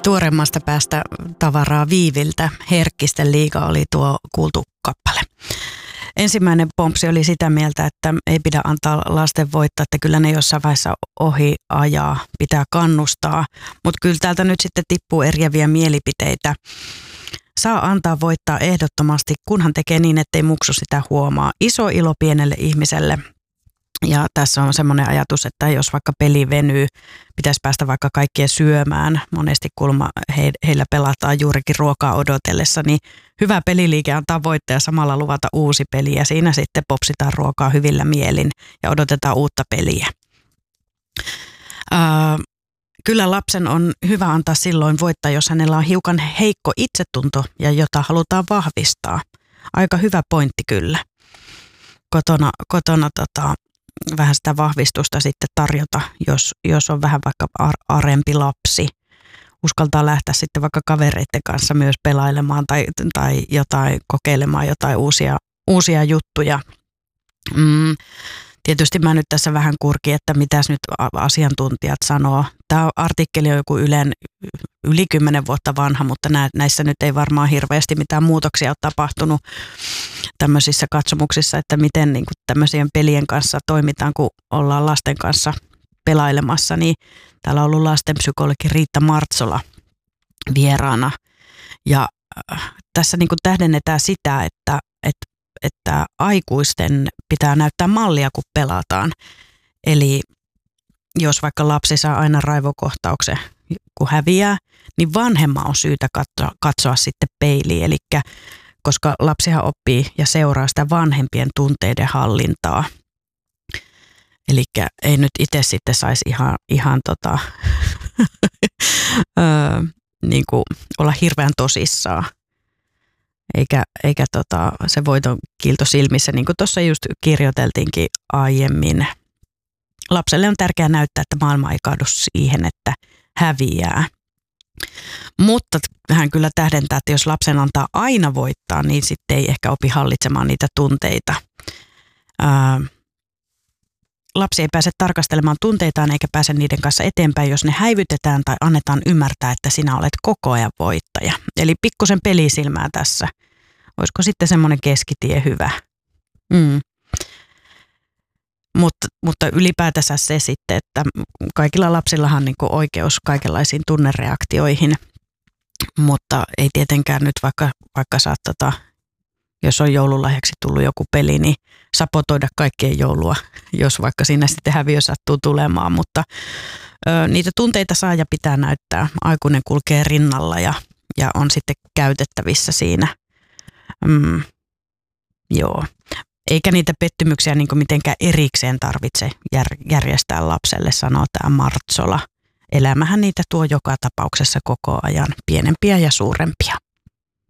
tuoreemmasta päästä tavaraa Viiviltä. Herkkisten liiga oli tuo kuultu kappale. Ensimmäinen pompsi oli sitä mieltä, että ei pidä antaa lasten voittaa, että kyllä ne jossain vaiheessa ohi ajaa, pitää kannustaa. Mutta kyllä täältä nyt sitten tippuu eriäviä mielipiteitä. Saa antaa voittaa ehdottomasti, kunhan tekee niin, ettei muksu sitä huomaa. Iso ilo pienelle ihmiselle. Ja tässä on semmoinen ajatus, että jos vaikka peli venyy, pitäisi päästä vaikka kaikkien syömään. Monesti kulma heillä pelataan juurikin ruokaa odotellessa, niin hyvä peliliike on tavoite ja samalla luvata uusi peli. Ja siinä sitten popsitaan ruokaa hyvillä mielin ja odotetaan uutta peliä. Kyllä lapsen on hyvä antaa silloin voittaa, jos hänellä on hiukan heikko itsetunto ja jota halutaan vahvistaa. Aika hyvä pointti kyllä. Kotona vähän sitä vahvistusta sitten tarjota, jos on vähän vaikka arempi lapsi. Uskaltaa lähteä sitten vaikka kavereiden kanssa myös pelailemaan tai kokeilemaan jotain uusia juttuja. Tietysti mä nyt tässä vähän kurkin, että mitäs nyt asiantuntijat sanoo. Tämä artikkeli on joku yli 10 vuotta vanha, mutta näissä nyt ei varmaan hirveästi mitään muutoksia ole tapahtunut tämmöisissä katsomuksissa, että miten niin kuin tämmöisien pelien kanssa toimitaan, kun ollaan lasten kanssa pelailemassa. Niin täällä on ollut lastenpsykologi Riitta Martsola vieraana. Ja tässä niin kuin tähdennetään sitä, että aikuisten pitää näyttää mallia, kun pelataan. Eli jos vaikka lapsi saa aina raivokohtauksen, kun häviää, niin vanhemman on syytä katsoa sitten peiliin. Eli koska lapsihan oppii ja seuraa sitä vanhempien tunteiden hallintaa. Eli ei nyt itse sitten saisi ihan niin kuin olla hirveän tosissaan. Eikä se voiton kiilto silmissä, niin kuin tuossa just kirjoiteltiinkin aiemmin. Lapselle on tärkeää näyttää, että maailma ei kaadu siihen, että häviää. Mutta hän kyllä tähdentää, että jos lapsen antaa aina voittaa, niin sitten ei ehkä opi hallitsemaan niitä tunteita. Lapsi ei pääse tarkastelemaan tunteitaan eikä pääse niiden kanssa eteenpäin, jos ne häivytetään tai annetaan ymmärtää, että sinä olet koko ajan voittaja. Eli pikkusen pelisilmää tässä. Olisiko sitten semmoinen keskitie hyvä? Mutta ylipäätänsä se sitten, että kaikilla lapsillahan on niin kuin oikeus kaikenlaisiin tunnereaktioihin, mutta ei tietenkään nyt vaikka saa, jos on joululahjaksi tullut joku peli, niin sabotoida kaikkien joulua, jos vaikka siinä sitten häviö sattuu tulemaan, mutta niitä tunteita saa ja pitää näyttää. Aikuinen kulkee rinnalla ja on sitten käytettävissä siinä. Joo. Eikä niitä pettymyksiä niin kuin mitenkään erikseen tarvitse järjestää lapselle, sanoo tämä Martsola. Elämähän niitä tuo joka tapauksessa koko ajan, pienempiä ja suurempia.